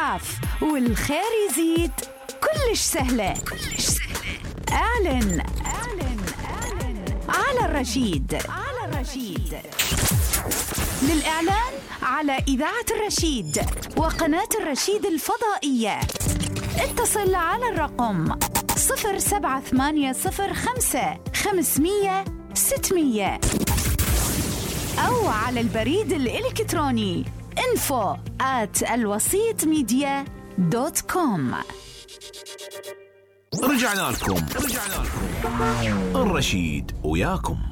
الزحاف والخير يزيد كلش سهلة. اعلن على الرشيد. للإعلان على إذاعة الرشيد وقناة الرشيد الفضائية اتصل على الرقم 07805 أو على البريد الإلكتروني info@alwasitmedia.com. رجعنا لكم الرشيد وياكم.